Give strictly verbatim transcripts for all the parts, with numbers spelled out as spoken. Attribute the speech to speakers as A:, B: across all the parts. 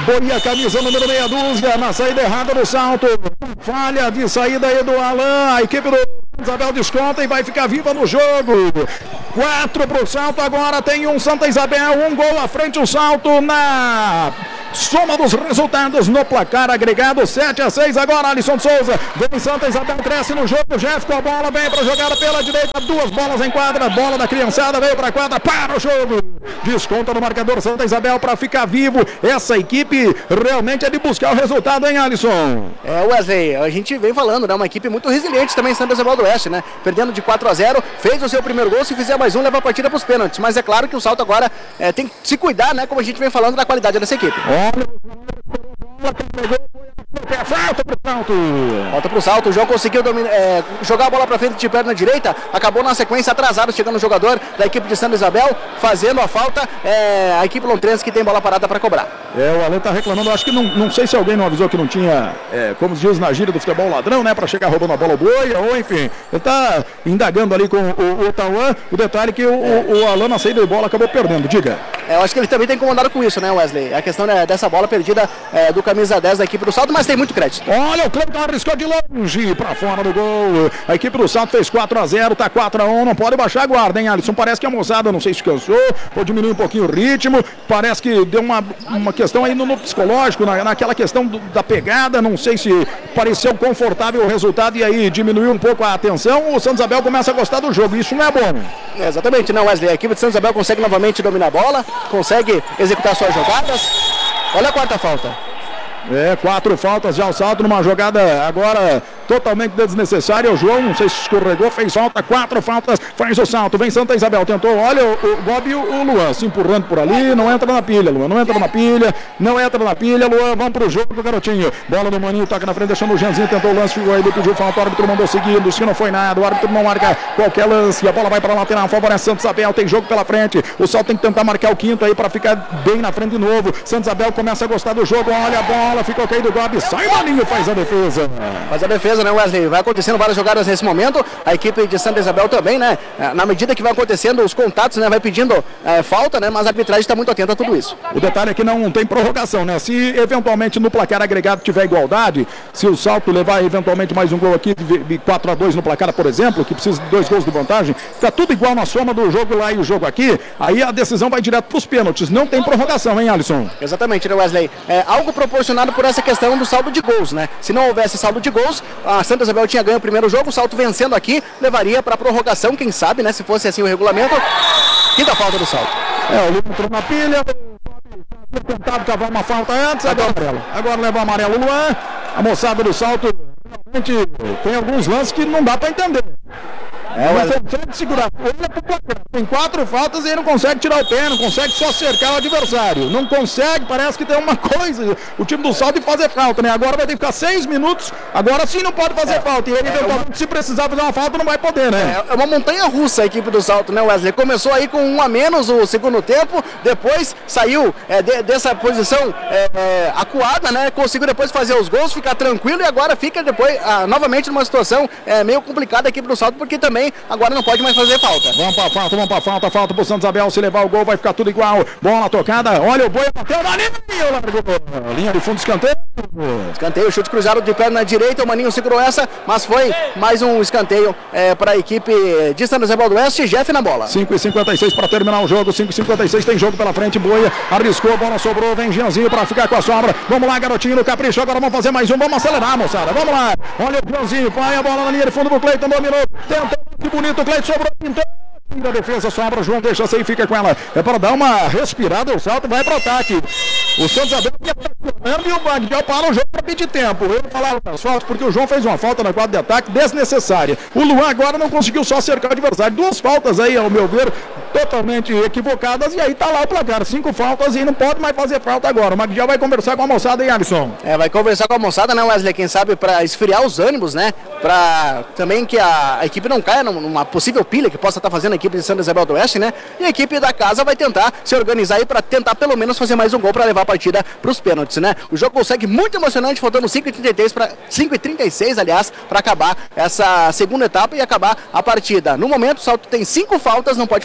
A: Boia, camisa número meia dúzia, na saída errada do salto. Falha de saída aí do Alan. A equipe do Isabel desconta e vai ficar viva no jogo. Quatro pro salto, agora tem um Santa Isabel, um gol à frente, o salto na soma dos resultados no placar agregado, sete a seis. Agora Alisson Souza, vem Santa Isabel, cresce no jogo, Jeff com a bola, vem para jogada pela direita, duas bolas em quadra, bola da criançada, veio para a quadra, para o jogo, desconta no marcador Santa Isabel para ficar vivo. Essa equipe realmente é de buscar o resultado, hein, Alisson?
B: É, Wesley, a gente vem falando, né, uma equipe muito resiliente também, Santa Isabel do Oeste, né, perdendo de quatro a zero, fez o seu primeiro gol, se fizer mais um, leva a partida para os pênaltis, mas é claro que o salto agora é, tem que se cuidar, né, como a gente vem falando da qualidade dessa equipe.
A: Falta pro salto.
B: Falta pro salto, o João conseguiu domina, é, jogar a bola pra frente de perna direita, acabou na sequência atrasado, chegando o jogador da equipe de Santa Isabel, fazendo a falta, é, a equipe lontrense que tem bola parada para cobrar.
A: É, o Alan tá reclamando, acho que não, não sei se alguém não avisou que não tinha, é, como se diz na gíria do futebol, ladrão, né, pra chegar roubando a bola boia, ou enfim, ele tá indagando ali com o, o Tauan, o detalhe que o, o, o Alan na saída de bola acabou perdendo, diga.
B: É, eu acho que ele também tem incomodado com isso, né, Wesley, a questão, né, dessa bola perdida é, do camisa dez da equipe do salto, mas tem muito crédito.
A: Olha, o Cleiton arriscou de longe para fora do gol. A equipe do salto fez quatro a zero, tá quatro a um, não pode baixar a guarda, hein, Alisson? Parece que a moçada, não sei se cansou, ou diminuiu um pouquinho o ritmo, parece que deu uma, uma questão aí no, no psicológico, na, naquela questão do, da pegada, não sei se pareceu confortável o resultado e aí diminuiu um pouco a atenção. O Santa Isabel começa a gostar do jogo, isso não é bom.
B: É, exatamente, não, Wesley, a equipe de Santa Isabel consegue novamente dominar a bola, consegue executar suas jogadas. Olha a quarta falta.
A: É, quatro faltas já ao salto numa jogada agora totalmente desnecessária. O João, não sei se escorregou, fez falta, quatro faltas, faz o salto, vem Santa Isabel, tentou, olha o, o Bob e o, o Luan se empurrando por ali, não entra na pilha, Luan, não entra na pilha, não entra na pilha, Luan, vamos pro jogo, garotinho, bola do Maninho, toca na frente, deixando o Janzinho, tentou o lance, ficou aí, pediu falta, o árbitro mandou seguindo, se não foi nada, o árbitro não marca qualquer lance, a bola vai para a lateral, favorece Santa Isabel, tem jogo pela frente, o salto tem que tentar marcar o quinto aí para ficar bem na frente de novo. Santa Isabel começa a gostar do jogo, olha a bola, ficou caído o Bob, sai o Maninho, faz a defesa.
B: Faz a defesa, né, Wesley? Vai acontecendo várias jogadas nesse momento, a equipe de Santa Isabel também, né? Na medida que vai acontecendo os contatos, né? Vai pedindo é, falta, né? Mas a arbitragem está muito atenta a tudo isso.
A: O detalhe é que não tem prorrogação, né? Se eventualmente no placar agregado tiver igualdade, se o salto levar eventualmente mais um gol aqui, de quatro a dois no placar, por exemplo, que precisa de dois gols de vantagem, fica tudo igual na soma do jogo lá e o jogo aqui, aí a decisão vai direto para os pênaltis, não tem prorrogação, hein, Alisson?
B: Exatamente, né, Wesley? É algo proporcionado por essa questão do saldo de gols, né? Se não houvesse saldo de gols, a Santa Isabel tinha ganho o primeiro jogo, o salto vencendo aqui, levaria para prorrogação, quem sabe, né? Se fosse assim o regulamento, quinta falta do salto.
A: É, o Luan entrou na pilha, tentado cavar uma falta antes, agora amarelo. Agora leva o amarelo o Luan, a moçada do salto, realmente tem alguns lances que não dá para entender. É, não consegue segurar. Tem quatro faltas e ele não consegue tirar o pé, não consegue só cercar o adversário. Não consegue, parece que tem uma coisa. O time do salto de fazer falta, né? Agora vai ter que ficar seis minutos. Agora sim não pode fazer é, falta. E ele, é uma... se precisar fazer uma falta, não vai poder, né?
B: É, é uma montanha russa a equipe do salto, né, Wesley? Começou aí com um a menos o segundo tempo, depois saiu é, de, dessa posição é, é, acuada, né? Conseguiu depois fazer os gols, ficar tranquilo e agora fica depois ah, novamente numa situação é, meio complicada a equipe do salto, porque também agora não pode mais fazer falta.
A: Vamos pra falta, vamos pra falta, falta pro Santa Isabel, se levar o gol vai ficar tudo igual. Bola tocada, olha o boi, bateu na linha, linha de fundo, escanteio.
B: Escanteio, chute cruzado de perna direita, o Maninho segurou essa, mas foi mais um escanteio é, para a equipe de Santa Isabel do Oeste, Jeff na bola.
A: cinco e cinquenta e seis para terminar o jogo, cinco e cinquenta e seis, tem jogo pela frente, Boia, arriscou, a bola sobrou, vem Gianzinho para ficar com a sobra. Vamos lá, garotinho, no capricho, agora vamos fazer mais um, vamos acelerar, moçada, vamos lá. Olha o Gianzinho, vai a bola na linha de fundo do Cleiton, dominou, tentou. Que bonito, o Cleiton sobrou, pintou. A defesa sobra, João deixa assim, fica com ela. É para dar uma respirada, o salto vai para o ataque. O Santa Isabel e o Bandial para o jogo para pedir tempo. Ele falava das faltas porque o João fez uma falta na quadra de ataque desnecessária. O Luan agora não conseguiu só cercar o adversário. Duas faltas aí, ao meu ver, totalmente equivocadas. E aí tá lá o placar. Cinco faltas e não pode mais fazer falta agora. O Bandial vai conversar com a moçada aí, Alisson.
B: É, vai conversar com a moçada, né, Wesley? Quem sabe para esfriar os ânimos, né? Para também que a, a equipe não caia numa possível pilha que possa estar fazendo a equipe de Santa Isabel do Oeste, né? E a equipe da casa vai tentar se organizar aí para tentar pelo menos fazer mais um gol para levar a partida para os pênaltis, né? O jogo consegue muito emocionante, faltando cinco e trinta e três para cinco e trinta e seis, aliás, para acabar essa segunda etapa e acabar a partida. No momento, o salto tem cinco faltas, não pode fazer mais nenhuma.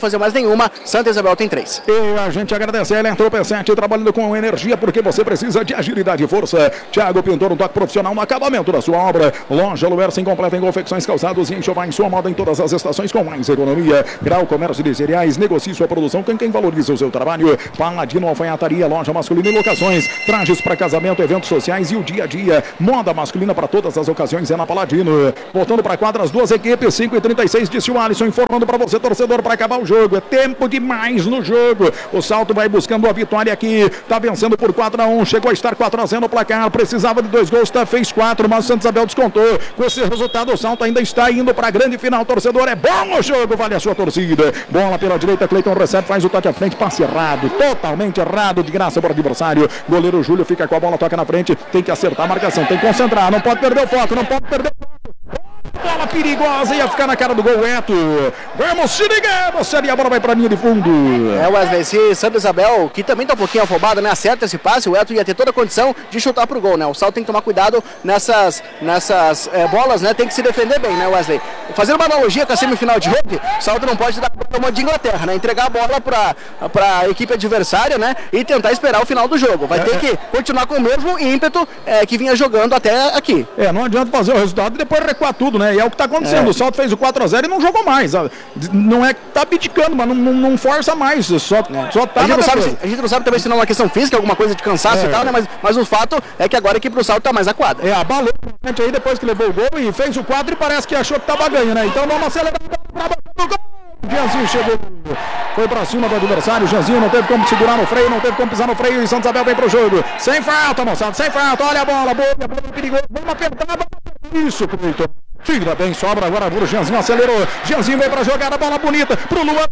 B: nenhuma, Santa Isabel tem três.
A: E a gente agradece a Eletro P sete, trabalhando com energia, porque você precisa de agilidade e força. Thiago Pintor, um toque profissional no acabamento da sua obra. Loja Luersen, completa em confecções, calçados e enxoval em sua moda em todas as estações com mais economia. Grau Comércio de Cereais, negocie sua produção com quem valoriza o seu trabalho. Paladino Alfaiataria, loja masculina e locações. Trajes para casamento, eventos sociais e o dia a dia. Moda masculina para todas as ocasiões é na Paladino. Voltando para quadra as duas equipes, cinco e trinta e seis, disse o Alisson, informando para você, torcedor, para acabar o jogo. É tempo demais no jogo. O Salto vai buscando a vitória aqui. Tá vencendo por quatro a um. Chegou a estar quatro a zero no placar. Precisava de dois gols, tá, fez quatro, mas o Santa Isabel descontou. Com esse resultado, o Salto ainda está indo para a grande final. Torcedor, é bom o jogo, vale a sua torcida. Bola pela direita, Cleiton recebe, faz o toque à frente, passe errado, totalmente errado, de graça para o adversário. Goleiro Júlio fica com a bola, toca na frente, tem que acertar a marcação, tem que concentrar, não pode perder o foco, não pode perder o foco. Bola perigosa, ia ficar na cara do gol, Eto. Vamos se ligar, você ali, a bola vai pra linha de fundo.
B: É, Wesley, se Santa Isabel, que também tá um pouquinho afobada, né, acerta esse passe, o Eto ia ter toda a condição de chutar pro gol, né? O Salto tem que tomar cuidado nessas, nessas é, bolas, né? Tem que se defender bem, né, Wesley? Fazendo uma analogia com a semifinal de rugby, o Salto não pode dar uma de Inglaterra, né? Entregar a bola pra, pra equipe adversária, né? E tentar esperar o final do jogo. Vai é, ter é. que continuar com o mesmo ímpeto é, que vinha jogando até aqui.
A: É, não adianta fazer o resultado e depois recuar tudo, né? E é o que tá acontecendo. É. O Salto fez o quatro a zero e não jogou mais. Não é que tá abdicando, mas não, não, não força mais. Só, é. só tá
B: a, gente não sabe se, a gente não sabe também se não é uma questão física, alguma coisa de cansaço é. e tal, né? Mas, mas o fato é que agora a equipe do Salto tá mais aquada.
A: É, abalou aí depois que levou o gol e fez o quatro e parece que achou que tava ganhando, né? Então vamos acelerar o gol. Jeanzinho chegou, foi pra cima do adversário. Jeanzinho não teve como segurar no freio, não teve como pisar no freio. E Santa Isabel vem pro jogo. Sem falta, moçada, sem falta. Olha a bola, boa, boa, perigoso. Vamos apertar, isso, Cleiton. Tira bem, sobra agora pro Jeanzinho, acelerou. Jeanzinho vem pra jogar a bola bonita pro Luan.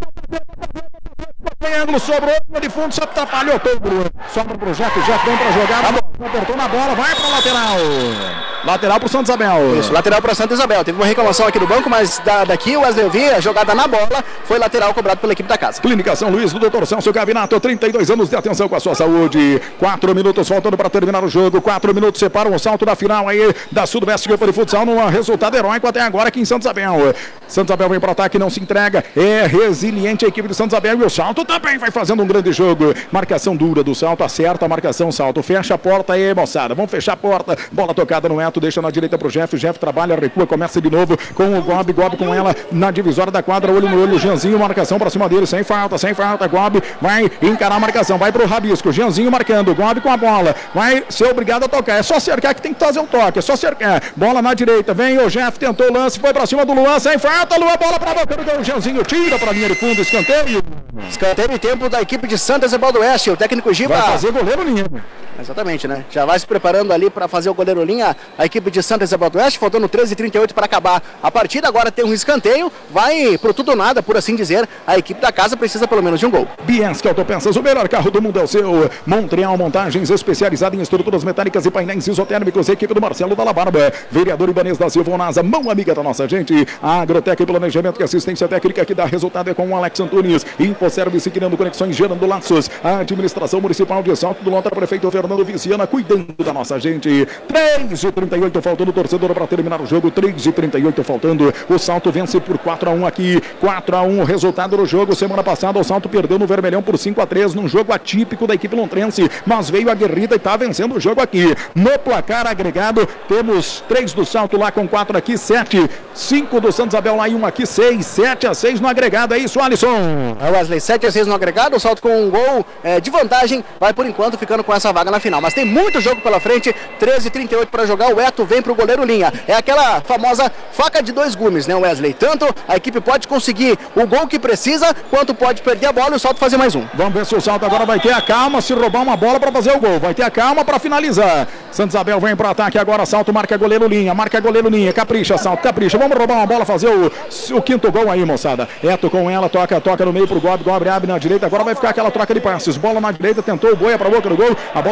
A: Tem ângulo, sobrou de fundo, só atrapalhou todo. Sobra pro Jeff, Jeff vem pra jogar. A bola, apertou na bola, vai pra lateral. Lateral pro Santa Isabel.
B: Isso, lateral pra Santa Isabel. Teve uma reclamação aqui do banco, mas da, daqui o Wesley vi, a jogada na bola, foi lateral cobrado pela equipe da casa.
A: Clínica São Luís do doutor Celso Gavinato, trinta e dois anos de atenção com a sua saúde. Quatro minutos faltando para terminar o jogo. Quatro minutos separam o salto da final aí da Sudoeste Campo de Futsal, num resultado heróico até agora aqui em Santa Isabel. Santa Isabel vem para ataque, não se entrega. É resiliente a equipe de Santa Isabel e o salto também vai fazendo um grande jogo. Marcação dura do salto, acerta a marcação, salto. Fecha a porta aí, moçada. Vamos fechar a porta. Bola tocada no Eto, deixa na direita pro Jeff. Jeff trabalha, recua, começa de novo com o Gobi. Gobi com ela na divisória da quadra, olho no olho. Jeanzinho, marcação para cima dele, sem falta, sem falta. Gobi vai encarar a marcação, vai pro Rabisco. Jeanzinho marcando, Gobi com a bola. Vai ser obrigado a tocar. É só cercar que tem que fazer um toque, é só cercar. Bola na direita, vem o Jeff, tentou o lance, foi pra cima do Luan, sem falta. Luan, bola pra boca do gol. Jeanzinho tira pra linha de fundo, escanteio.
B: Escanteio em tempo da equipe de Santa Isabel do Oeste. O técnico Giba
A: vai fazer goleiro linha.
B: Exatamente, né? Já vai se preparando ali para fazer o goleiro linha. A equipe de Santa Isabel do Oeste, faltando treze e trinta e oito para acabar a partida. Agora tem um escanteio, vai pro tudo ou nada, por assim dizer. A equipe da casa precisa pelo menos de um gol.
A: Bianchi Autopeças, o melhor carro do mundo é o seu. Montreal Montagens, especializada em estruturas metálicas e painéis isotérmicos. Equipe do Marcelo Dalla Barba, vereador Ibanez da Silva Onasa, mão amiga da nossa gente. A Agrotec, planejamento e assistência técnica que dá resultado é com o Alex Antunes. Infoservice, criando conexões, gerando laços. A administração municipal de Salto do Lontra, prefeito Fernando Viciana, cuidando da nossa gente. três e trinta e oito faltando, torcedor, para terminar o jogo. três e trinta e oito faltando. O Salto vence por quatro a um aqui. quatro a um o resultado do jogo. Semana passada o Salto perdeu no Vermelhão por cinco a três num jogo atípico da equipe lontrense, mas veio aguerrida e está vencendo o jogo aqui. No placar agregado, temos três do Salto lá com quatro aqui, sete. cinco do Santa Isabel lá e um aqui, seis. sete a seis no agregado. É isso, Alisson.
B: É, Wesley, sete a seis no agregado. O Salto com um gol é, de vantagem, vai por enquanto ficando com essa vaga na final. Mas tem muito jogo pela frente. treze e trinta e oito para jogar. O Eto vem pro goleiro linha. É aquela famosa faca de dois gumes, né, Wesley? Tanto a equipe pode conseguir o gol que precisa, quanto pode perder a bola e o Salto fazer mais um.
A: Vamos ver se o Salto agora vai ter a calma, se roubar uma bola para fazer o gol. Vai ter a calma para finalizar. Santa Isabel vem pro ataque agora. Salto marca goleiro linha, marca goleiro linha. Capricha, Salto, capricha. Vamos roubar uma bola, fazer o, o quinto gol aí, moçada. Eto com ela, toca, toca no meio pro Gobi. Gobi abre na direita. Agora vai ficar aquela troca de passes. Bola na direita, tentou o Boia pra boca do gol. A bola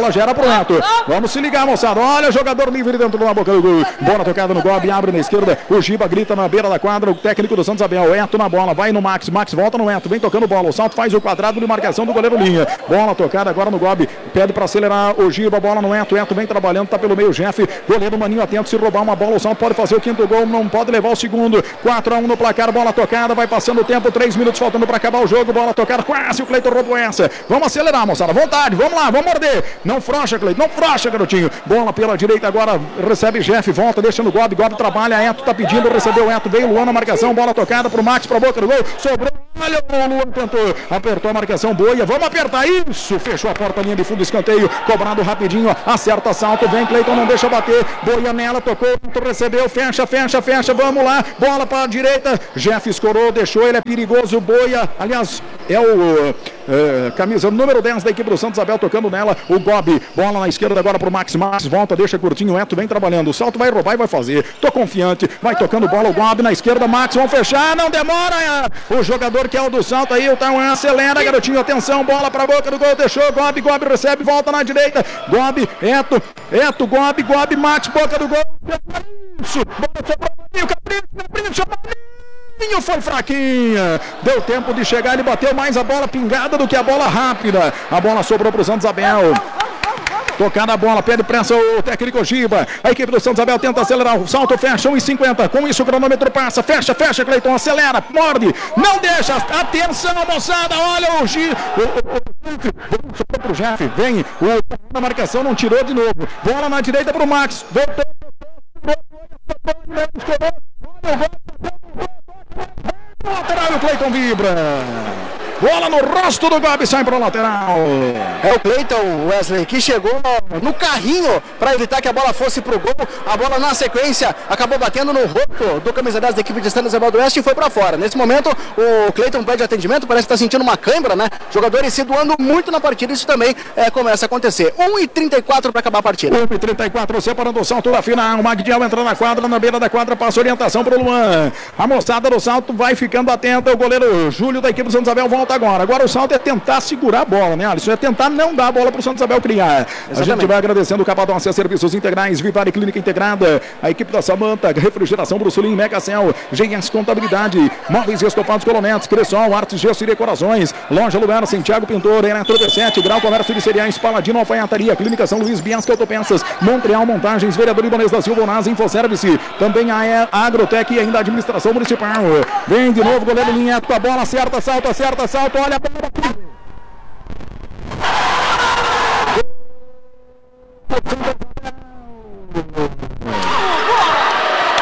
A: bola gera pro Neto. Vamos se ligar, moçada. Olha o jogador livre dentro da boca do gol. Bola tocada no Gobi, abre na esquerda. O Giba grita na beira da quadra. O técnico do Santos Abel. Eto na bola, vai no Max. Max volta no Eto, vem tocando bola. O salto faz o quadrado de marcação do goleiro Linha. Bola tocada agora no Gobi. Pede para acelerar o Giba. Bola no Eto. Eto vem trabalhando, tá pelo meio. Jeff, goleiro Maninho atento. Se roubar uma bola, o salto pode fazer o quinto gol. Não pode levar o segundo. quatro a um no placar. Bola tocada, vai passando o tempo. três minutos faltando para acabar o jogo. Bola tocada, quase o Cleiton roubou essa. Vamos acelerar, moçada. Vontade, vamos lá, vamos morder. Não frouxa, Cleiton, não frouxa, garotinho. Bola pela direita agora, recebe Jeff, volta, deixa no Gobi. Gobi trabalha, Eto tá pedindo, recebeu Eto, veio Luan na marcação. Bola tocada pro Max, pra boca do gol. Sobrou, olha o Luan tentou. Apertou a marcação, Boia. Vamos apertar isso. Fechou a porta, linha de fundo, escanteio. Cobrado rapidinho, acerta, salto. Vem, Cleiton, não deixa bater. Boia nela, tocou, recebeu, fecha, fecha, fecha. Vamos lá, bola pra direita. Jeff escorou, deixou, ele é perigoso. Boia, aliás, é o é, camisa número dez da equipe do Santos Abel tocando nela. O Gobi, bola na esquerda agora pro Max. Max volta, deixa curtinho. Eto vem trabalhando. O salto vai roubar e vai fazer. Tô confiante, vai tocando bola. O Gobi na esquerda. Max, vão fechar, não demora. O jogador que é o do salto aí, o Tauan acelera, garotinho. Atenção, bola pra boca do gol. Deixou, Gobi, Gobi recebe, volta na direita. Gobi, Eto, Eto, Gobi, Gobi, Max, boca do gol. Isso, bola sobrou, Capricho, Capricho, Capricho. Foi fraquinha, deu tempo de chegar, ele bateu mais a bola pingada do que a bola rápida. A bola sobrou para o Santos Abel. Tocada a bola, pede pressa o técnico Giba. A equipe do Santos Abel tenta acelerar. O salto fecha, um e cinquenta. Com isso o cronômetro passa. Fecha, fecha, Cleiton. Acelera, morde. Não deixa. Atenção, moçada. Olha o Giba. Sobrou pro Jeff. Vem. O na marcação não tirou de novo. Bola na direita pro Max. Voltou. Lateral, o Cleiton vibra. Bola no rosto do Gobi, sai para o lateral.
B: É o Cleiton, Wesley, que chegou no carrinho para evitar que a bola fosse pro gol. A bola na sequência acabou batendo no rosto do camisa dez da equipe de Santos Isabel do Oeste e foi para fora. Nesse momento o Cleiton pede atendimento, parece que está sentindo uma cãibra, né? Jogadores se doando muito na partida, isso também é, começa a acontecer. um e trinta e quatro para acabar a partida.
A: um e trinta e quatro, separando o salto da final. O Magdiel entra na quadra, na beira da quadra, passa orientação para o Luan. A moçada do salto vai ficando atenta. O goleiro Júlio da equipe do Santos Isabel volta agora. Agora o salto é tentar segurar a bola, né, Alisson? É tentar não dar a bola para o Santos Abel criar. Exatamente. A gente vai agradecendo o Capadócia Serviços Integrais, Vivare Clínica Integrada, a equipe da Samanta, Refrigeração Bruxelim, Megacel, G S Contabilidade, Móveis e Estofados Colonetes, Cressol, Artes, Gesso e Decorações, Loja Lugar, Santiago Pintor, Eletro D sete, Grau Comércio de Cereais, Paladino Alfaiataria, Clínica São Luís, Bianca Autopeças, Montreal Montagens, Vereador Ibanez da Silva, Nas Infoservice, também a Agrotec e ainda a Administração Municipal. Vem de novo, goleiro Linha com a bola, acerta, salto, acerta, salto, olha a bola.